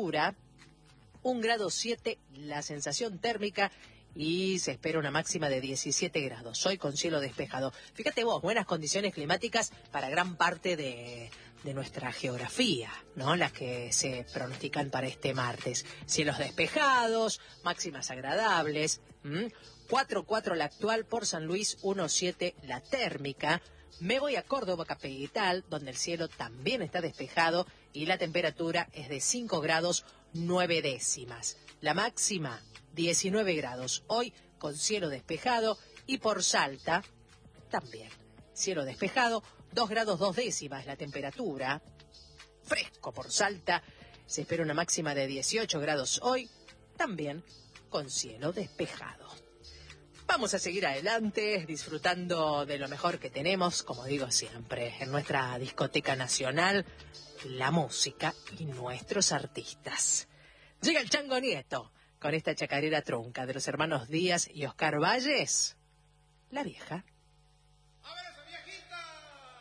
temperatura, 1,7 grados la sensación térmica y se espera una máxima de 17 grados. Hoy con cielo despejado. Fíjate vos, buenas condiciones climáticas para gran parte de nuestra geografía, ¿no? Las que se pronostican para este martes. Cielos despejados, máximas agradables. 4,4 la actual, por San Luis 1,7 la térmica. Me voy a Córdoba capital, donde el cielo también está despejado y la temperatura es de 5 grados 9 décimas. La máxima 19 grados. Hoy con cielo despejado y por Salta también. Cielo despejado, 2 grados 2 décimas la temperatura. Fresco por Salta. Se espera una máxima de 18 grados hoy, también con cielo despejado. Vamos a seguir adelante, disfrutando de lo mejor que tenemos, como digo siempre, en nuestra discoteca nacional, la música y nuestros artistas. Llega el Chango Nieto, con esta chacarera trunca de los hermanos Díaz y Oscar Valles, La Vieja.